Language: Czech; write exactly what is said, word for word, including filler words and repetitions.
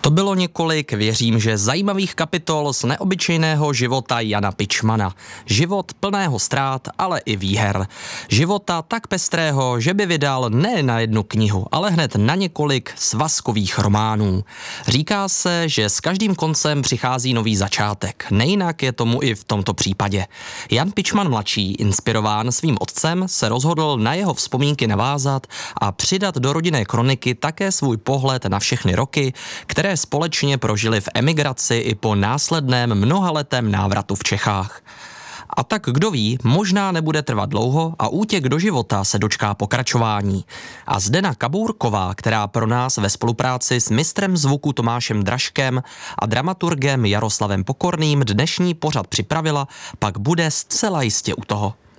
To bylo několik, věřím, že zajímavých kapitol z neobyčejného života Jana Pičmana. Život plného ztrát, ale i výher. Života tak pestrého, že by vydal ne na jednu knihu, ale hned na několik svazkových románů. Říká se, že s každým koncem přichází nový začátek. Nejinak je tomu i v tomto případě. Jan Pičman mladší, inspirován svým otcem, se rozhodl na jeho vzpomínky navázat a přidat do rodinné kroniky také svůj pohled na všechny roky, které společně prožili v emigraci i po následném mnohaletém návratu v Čechách. A tak kdo ví, možná nebude trvat dlouho a útěk do života se dočká pokračování. A Zdena Kabourková, která pro nás ve spolupráci s mistrem zvuku Tomášem Dražkem a dramaturgem Jaroslavem Pokorným dnešní pořad připravila, pak bude zcela jistě u toho.